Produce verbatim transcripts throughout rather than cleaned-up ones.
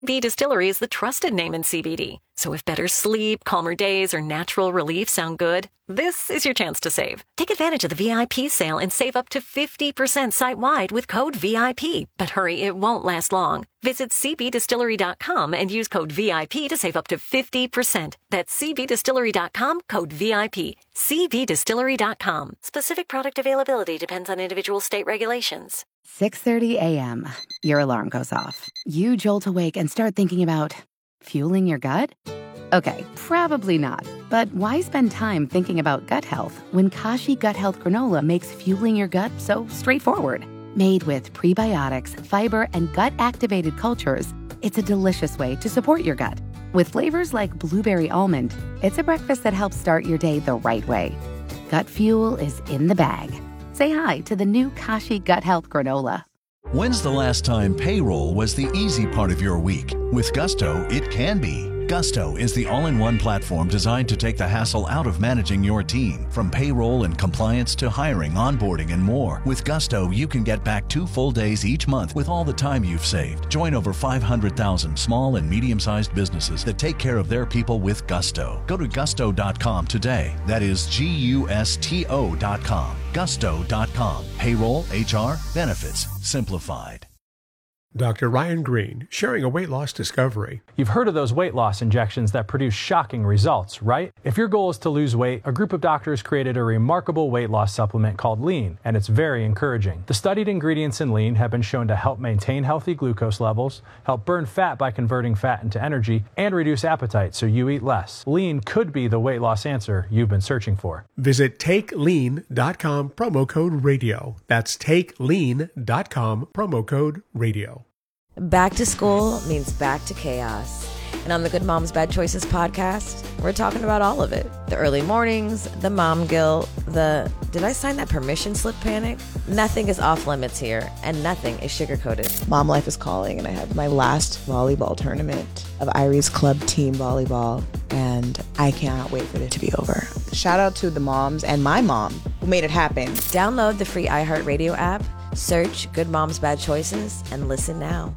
C B Distillery is the trusted name in C B D. So if better sleep, calmer days, or natural relief sound good, this is your chance to save. Take advantage of the V I P sale and save up to fifty percent site-wide with code V I P. But hurry, it won't last long. Visit c b distillery dot com and use code V I P to save up to fifty percent. That's c b distillery dot com, code V I P. c b distillery dot com. Specific product availability depends on individual state regulations. six thirty a.m. Your alarm goes off. You jolt awake and start thinking about fueling your gut? Okay, probably not. But why spend time thinking about gut health when Kashi Gut Health Granola makes fueling your gut so straightforward? Made with prebiotics, fiber, and gut-activated cultures, it's a delicious way to support your gut. With flavors like blueberry almond, it's a breakfast that helps start your day the right way. Gut fuel is in the bag. Say hi to the new Kashi Gut Health Granola. When's the last time payroll was the easy part of your week? With Gusto, it can be. Gusto is the all-in-one platform designed to take the hassle out of managing your team. From payroll and compliance to hiring, onboarding, and more. With Gusto, you can get back two full days each month with all the time you've saved. Join over five hundred thousand small and medium-sized businesses that take care of their people with Gusto. Go to gusto dot com today. That is G U S T O dot com. gusto dot com. Payroll, H R, benefits, simplified. Doctor Ryan Green, sharing a weight loss discovery. You've heard of those weight loss injections that produce shocking results, right? If your goal is to lose weight, a group of doctors created a remarkable weight loss supplement called Lean, and it's very encouraging. The studied ingredients in Lean have been shown to help maintain healthy glucose levels, help burn fat by converting fat into energy, and reduce appetite so you eat less. Lean could be the weight loss answer you've been searching for. Visit take lean dot com, promo code radio. That's take lean dot com, promo code radio. Back to school means back to chaos. And on the Good Moms Bad Choices podcast, we're talking about all of it. The early mornings, the mom guilt, the did I sign that permission slip panic? Nothing is off limits here, and nothing is sugar-coated. Mom life is calling, and I have my last volleyball tournament of Irie's Club Team Volleyball, and I cannot wait for it to be over. Shout out to the moms and my mom who made it happen. Download the free iHeartRadio app, search Good Moms Bad Choices, and listen now.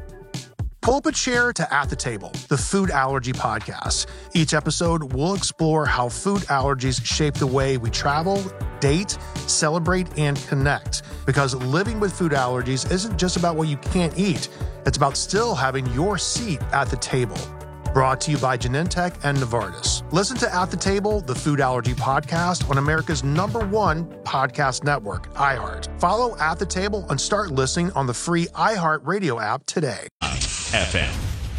Pull up a chair to At the Table, the food allergy podcast. Each episode, we'll explore how food allergies shape the way we travel, date, celebrate, and connect. Because living with food allergies isn't just about what you can't eat. It's about still having your seat at the table. Brought to you by Genentech and Novartis. Listen to At the Table, the food allergy podcast on America's number one podcast network, iHeart. Follow At the Table and start listening on the free iHeart Radio app today. F M.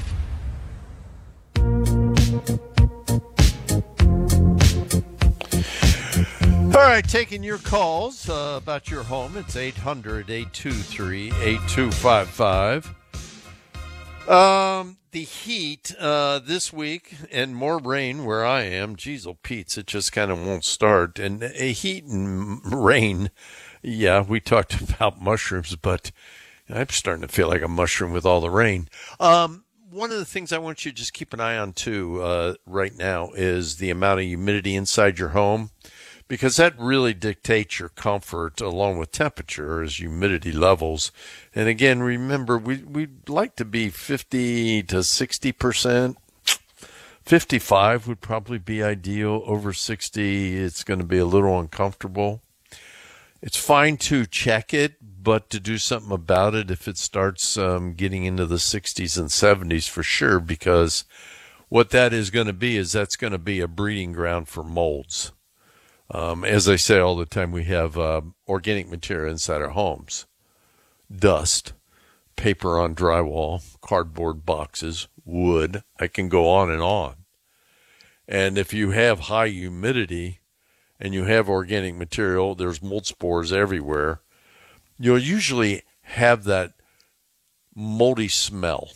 All right, taking your calls uh, about your home. It's eight hundred, eight two three, eight two five five. Um, the heat uh, this week and more rain where I am. Geez, oh, Pete's, it just kind of won't start. And a heat and rain, yeah, we talked about mushrooms, but I'm starting to feel like a mushroom with all the rain. Um, one of the things I want you to just keep an eye on, too, uh, right now is the amount of humidity inside your home, because that really dictates your comfort along with temperature as humidity levels. And again, remember, we, we'd like to be fifty to sixty percent. fifty-five would probably be ideal. Over sixty, it's going to be a little uncomfortable. It's fine to check it, but to do something about it if it starts um, getting into the sixties and seventies for sure, because what that is going to be is that's going to be a breeding ground for molds. Um, as I say all the time, we have uh, organic material inside our homes. Dust, paper on drywall, cardboard boxes, wood. I can go on and on. And if you have high humidity and you have organic material, there's mold spores everywhere. You'll usually have that moldy smell.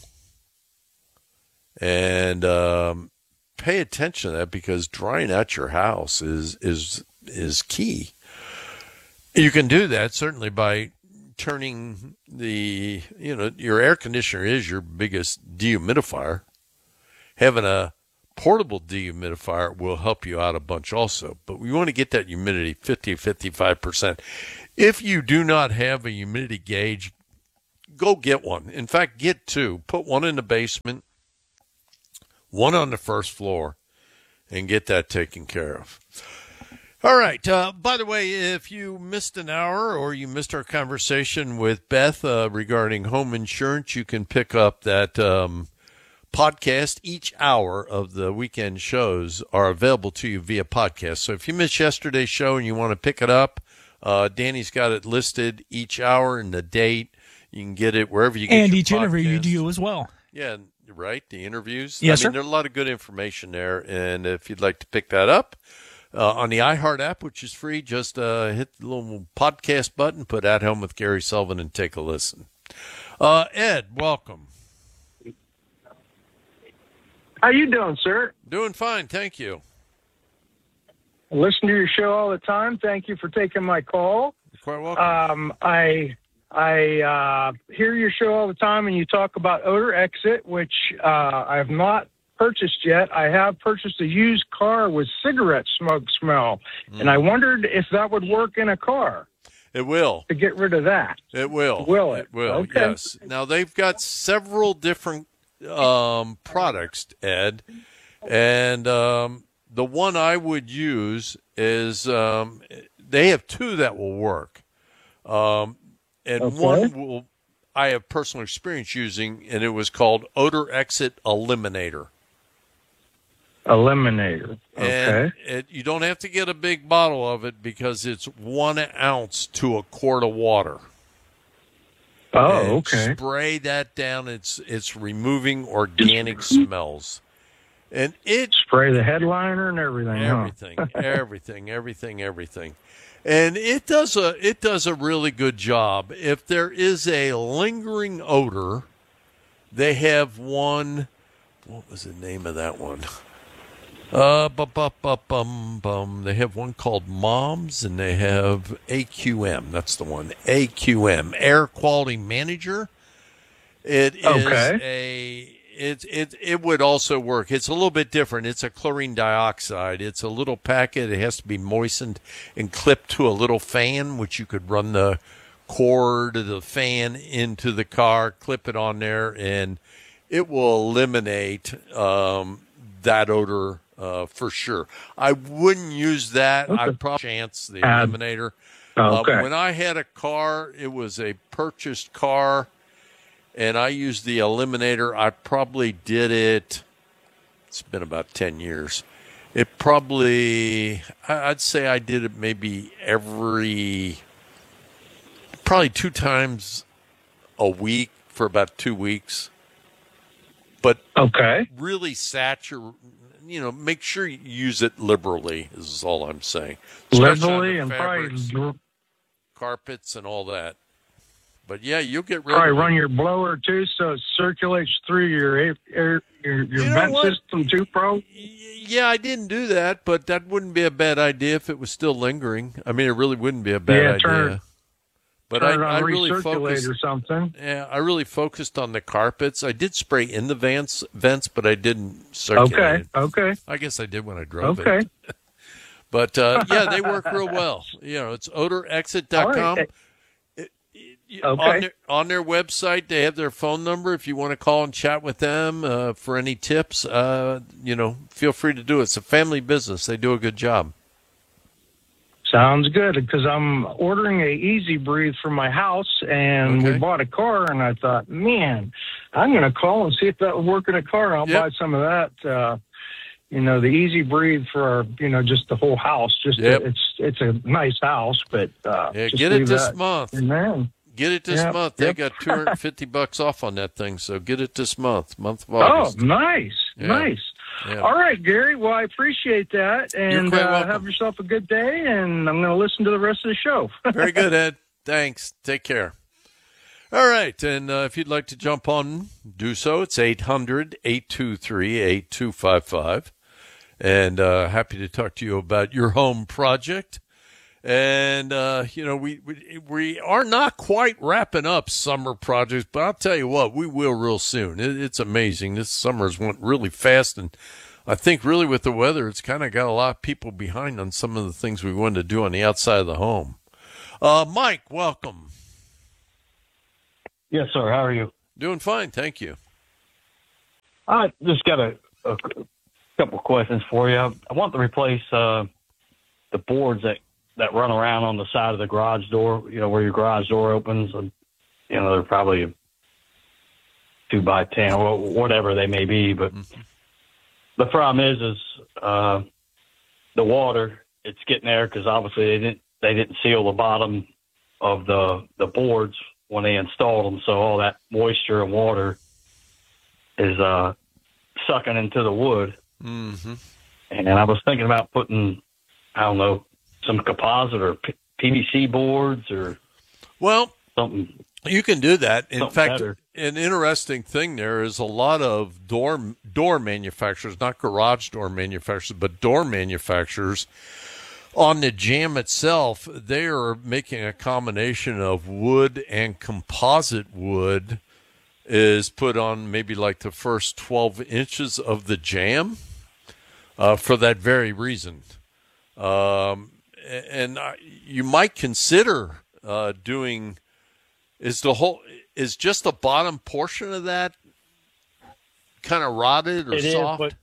And um, pay attention to that, because drying out your house is is is key. You can do that certainly by turning the, you know, your air conditioner is your biggest dehumidifier. Having a portable dehumidifier will help you out a bunch also. But we want to get that humidity fifty, fifty-five percent. If you do not have a humidity gauge, go get one. In fact, get two. Put one in the basement, one on the first floor, and get that taken care of. All right. Uh, by the way, if you missed an hour or you missed our conversation with Beth uh, regarding home insurance, you can pick up that um, podcast. Each hour of the weekend shows are available to you via podcast. So if you missed yesterday's show and you want to pick it up, uh, Danny's got it listed, each hour and the date. You can get it wherever you get and your each podcast. interview you do as well. Yeah, right. The interviews. Yes, I mean, sir. there's a lot of good information there. And if you'd like to pick that up, Uh, on the iHeart app, which is free, just uh, hit the little podcast button, put At Home with Gary Sullivan, and take a listen. Uh, Ed, welcome. How you doing, sir? Doing fine, thank you. I listen to your show all the time. Thank you for taking my call. You're quite welcome. Um, I I uh, hear your show all the time, and you talk about Odor Exit, which uh, I have not purchased yet. I have purchased a used car with cigarette smoke smell, mm. and I wondered if that would work in a car. It will. To get rid of that. It will. Will it? It will, okay. Yes. Now, they've got several different um, products, Ed, and um, the one I would use is um, they have two that will work, um, and okay. one will I have personal experience using, and it was called Odor Exit Eliminator. Eliminator. Okay. And it, you don't have to get a big bottle of it because it's one ounce to a quart of water. Oh, and okay. Spray that down. It's it's removing organic smells, and it spray the headliner and everything. Everything, huh? everything, everything, everything, and it does a it does a really good job. If there is a lingering odor, they have one. What was the name of that one? Uh, bu- bu- bu- bum, bum. They have one called Moms, and they have A Q M. That's the one. A Q M, Air Quality Manager. It is okay. a. It it it would also work. It's a little bit different. It's a chlorine dioxide. It's a little packet. It has to be moistened and clipped to a little fan, which you could run the cord of the fan into the car, clip it on there, and it will eliminate um, that odor uh, for sure. I wouldn't use that. Okay. I'd probably chance the Add. eliminator. Okay. Uh, when I had a car, it was a purchased car, and I used the eliminator. I probably did it, it's been about ten years. It probably, I'd say I did it maybe every, probably two times a week for about two weeks. But okay. really saturate, you know, make sure you use it liberally is all I'm saying. Especially Liberally and fabrics, probably carpets and all that. But yeah, you'll get rid probably of it. run your blower too, so it circulates through your air, air your, your You know vent what? system too, Pro. Yeah, I didn't do that, but that wouldn't be a bad idea if it was still lingering. I mean, it really wouldn't be a bad Yeah, idea. turn- But Turn I, it on I really recirculate focused. or something. Yeah, I really focused on the carpets. I did spray in the vents, vents, but I didn't circulate. Okay. it. Okay. I guess I did when I drove Okay. it. But uh, yeah, they work real well. You know, it's odor exit dot com. All right. It- it- Okay. On their, on their website, they have their phone number. If you want to call and chat with them uh, for any tips, uh, you know, feel free to do it. It's a family business. They do a good job. Sounds good, because I'm ordering a Easy Breathe for my house, and Okay. we bought a car, and I thought, man, I'm going to call and see if that will work in a car. I'll Yep. buy some of that. Uh, you know, the Easy Breathe for our, you know, just the whole house. Just Yep. it's it's a nice house, but uh, Yeah, just get it leave this that month. in there. Get it this Yep, month. They yep. got two hundred fifty bucks off on that thing, so get it this month, month of Oh, August. nice, Yeah. nice. Yeah. All right, Gary. Well, I appreciate that, and quite uh, welcome. have yourself a good day. And I'm going to listen to the rest of the show. Very good, Ed. Thanks. Take care. All right, and uh, if you'd like to jump on, do so. It's eight hundred, eight two three, eight two five five. And uh, happy to talk to you about your home project. And, uh, you know, we, we we are not quite wrapping up summer projects, but I'll tell you what, we will real soon. It, it's amazing. This summer's went really fast, and I think really with the weather, it's kind of got a lot of people behind on some of the things we wanted to do on the outside of the home. Uh, Mike, welcome. Yes, sir. How are you? Doing fine, thank you. I just got a, a couple of questions for you. I want to replace uh, the boards that, that run around on the side of the garage door, you know, where your garage door opens. And, you know, they're probably two by ten or whatever they may be. But mm-hmm. the problem is, is uh, the water, it's getting there because obviously they didn't, they didn't seal the bottom of the, the boards when they installed them. So all that moisture and water is uh, sucking into the wood. Mm-hmm. And I was thinking about putting, I don't know, some composite or P- PVC boards or well, something. You can do that. In fact, better. An interesting thing there is a lot of door door manufacturers, not garage door manufacturers, but door manufacturers. On the jam itself, they are making a combination of wood and composite wood is put on maybe like the first twelve inches of the jam uh, for that very reason. Um, and I, you might consider uh, doing, is the whole, is just the bottom portion of that kind of rotted or it soft? Is,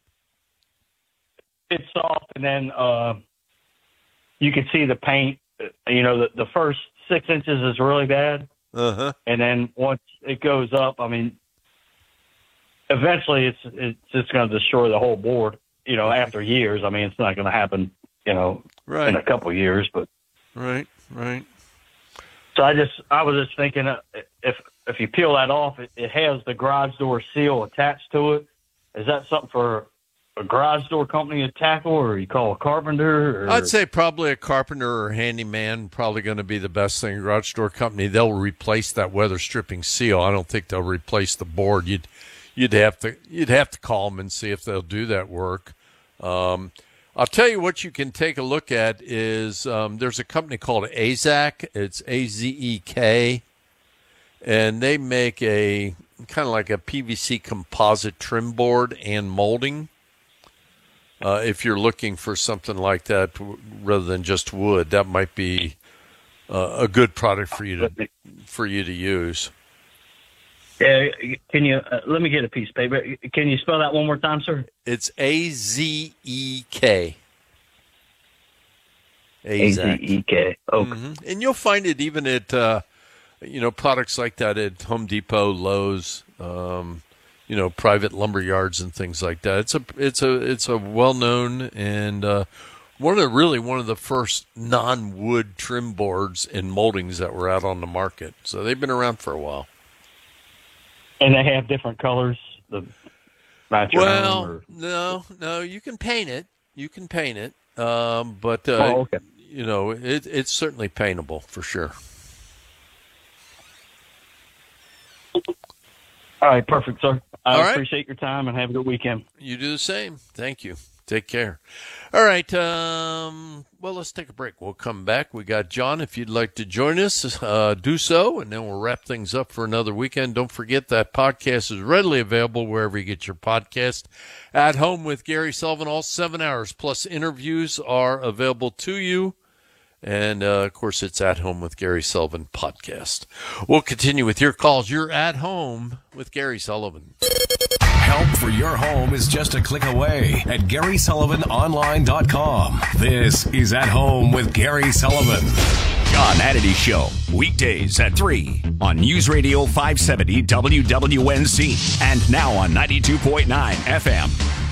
but it's soft, and then uh, you can see the paint. You know, the, the first six inches is really bad. Uh-huh. And then once it goes up, I mean, eventually it's it's just going to destroy the whole board, you know, after years. I mean, it's not going to happen, you know, right. in a couple of years. But Right, right. So I just, I was just thinking uh, if if you peel that off, it, it has the garage door seal attached to it. Is that something for a garage door company to tackle, or you call a carpenter? Or? I'd say probably a carpenter or handyman, probably going to be the best thing. Garage door company, they'll replace that weather stripping seal. I don't think they'll replace the board. You'd you'd have to you'd have to call them and see if they'll do that work. Um, I'll tell you what you can take a look at is um, there's a company called Azek. It's A Z E K, and they make a kind of like a P V C composite trim board and molding. Uh, if you're looking for something like that rather than just wood, that might be uh, a good product for you to for you to use. Yeah, can you uh, let me get a piece of paper? Can you spell that one more time, sir? It's A Z E K. A Z E K. Okay. Mm-hmm. And you'll find it even at uh, you know products like that at Home Depot, Lowe's. Um, you know, private lumber yards and things like that. It's a it's a it's a well known and uh, one of the really one of the first non wood trim boards and moldings that were out on the market. So they've been around for a while. And they have different colors. The well, or... no, no, you can paint it. You can paint it, um, but uh, oh, okay. you know, it, it's certainly paintable for sure. All right, perfect, sir. I right. appreciate your time and have a good weekend. You do the same. Thank you. Take care. All right. Um, well, let's take a break. We'll come back. We got John. If you'd like to join us, uh, do so, and then we'll wrap things up for another weekend. Don't forget that podcast is readily available wherever you get your podcast. At Home with Gary Sullivan, all seven hours plus interviews are available to you. And, uh, of course, it's At Home with Gary Sullivan podcast. We'll continue with your calls. You're at home with Gary Sullivan. Help for your home is just a click away at Gary Sullivan Online dot com. This is At Home with Gary Sullivan. John Hannity Show, weekdays at three on News Radio five seventy W W N C and now on ninety-two point nine F M.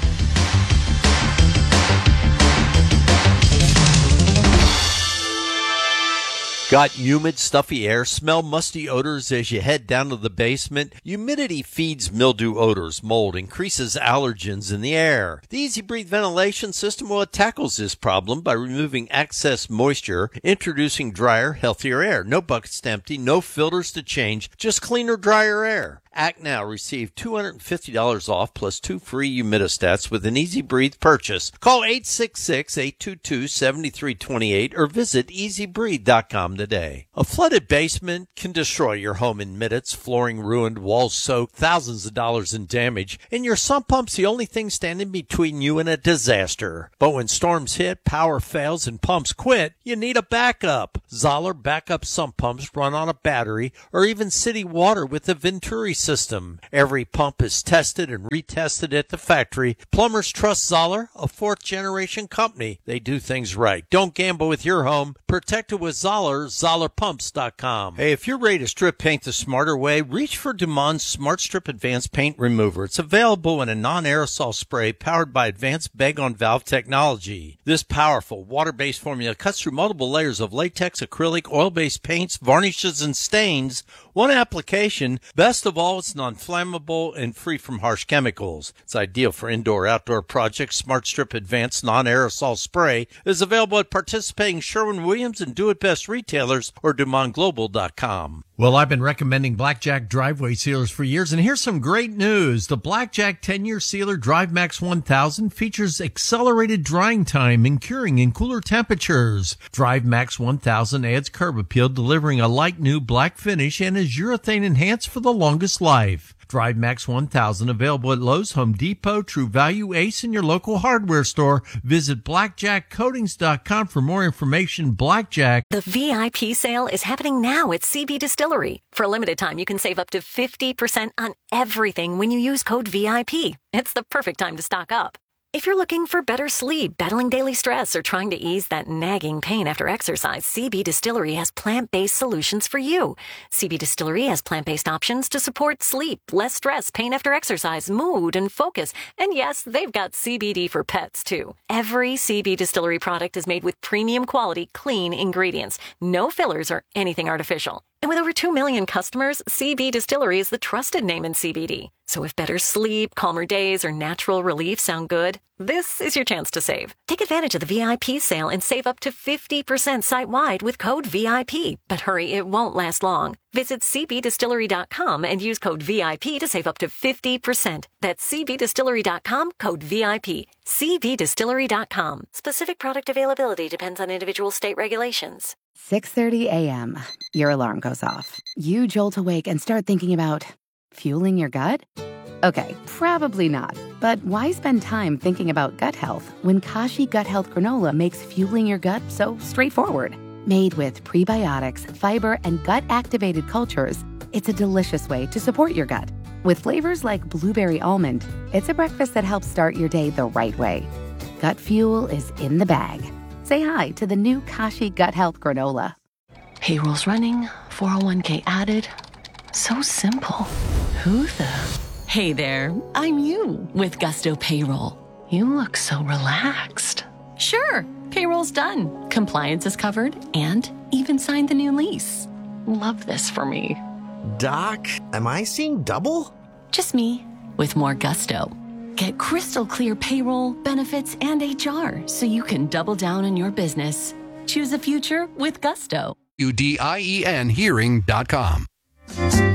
Got humid, stuffy air, smell musty odors as you head down to the basement? Humidity feeds mildew odors, mold, increases allergens in the air. The Easy Breathe ventilation system, well, it tackles this problem by removing excess moisture, introducing drier, healthier air. No buckets to empty, no filters to change, just cleaner, drier air. Act now. Receive two hundred fifty dollars off plus two free humidistats with an Easy Breathe purchase. Call eight six six, eight two two, seven three two eight or visit easy breathe dot com today. A flooded basement can destroy your home in minutes. Flooring ruined, walls soaked, thousands of dollars in damage, and your sump pump's the only thing standing between you and a disaster. But when storms hit, power fails, and pumps quit, you need a backup. Zoller backup sump pumps run on a battery or even city water with the Venturi system. Every pump is tested and retested at the factory. Plumbers trust Zoller, a fourth-generation company. They do things right. Don't gamble with your home. Protect it with Zoller, zoller pumps dot com. Hey, if you're ready to strip paint the smarter way, reach for Dumond's Smart Strip Advanced Paint Remover. It's available in a non-aerosol spray powered by advanced bag-on-valve technology. This powerful water-based formula cuts through multiple layers of latex, acrylic, oil-based paints, varnishes, and stains. One application. Best of all, it's non-flammable and free from harsh chemicals. It's ideal for indoor-outdoor projects. Smart Strip Advanced Non-Aerosol Spray is available at participating Sherwin-Williams and Do-It-Best retailers or Dumont Global dot com. Well, I've been recommending Blackjack driveway sealers for years, and here's some great news. The Blackjack ten-year sealer DriveMax one thousand features accelerated drying time and curing in cooler temperatures. DriveMax one thousand adds curb appeal, delivering a like new black finish, and is urethane enhanced for the longest life. DriveMax one thousand available at Lowe's, Home Depot, True Value, Ace, and your local hardware store. Visit blackjack coatings dot com for more information. Blackjack. The V I P sale is happening now at C B Distillery. For a limited time, you can save up to fifty percent on everything when you use code V I P. It's the perfect time to stock up. If you're looking for better sleep, battling daily stress, or trying to ease that nagging pain after exercise, C B Distillery has plant-based solutions for you. C B Distillery has plant-based options to support sleep, less stress, pain after exercise, mood, and focus. And yes, they've got C B D for pets, too. Every C B Distillery product is made with premium quality, clean ingredients. No fillers or anything artificial. And with over two million customers, C B Distillery is the trusted name in C B D. So if better sleep, calmer days, or natural relief sound good, this is your chance to save. Take advantage of the V I P sale and save up to fifty percent site-wide with code V I P. But hurry, it won't last long. Visit c b distillery dot com and use code V I P to save up to fifty percent. That's c b distillery dot com, code V I P. c b distillery dot com. Specific product availability depends on individual state regulations. six thirty a.m. Your alarm goes off. You jolt awake and start thinking about fueling your gut? Okay, probably not. But why spend time thinking about gut health when Kashi Gut Health Granola makes fueling your gut so straightforward? Made with prebiotics, fiber, and gut-activated cultures, it's a delicious way to support your gut. With flavors like blueberry almond, it's a breakfast that helps start your day the right way. Gut fuel is in the bag. Say hi to the new Kashi Gut Health Granola. Payroll's running, four oh one k added. So simple. Who the... Hey there, I'm you with Gusto Payroll. You look so relaxed. Sure, payroll's done. Compliance is covered and even signed the new lease. Love this for me. Doc, am I seeing double? Just me with more Gusto. Get crystal clear payroll, benefits, and H R so you can double down on your business. Choose a future with Gusto. U D I E N hearing dot com.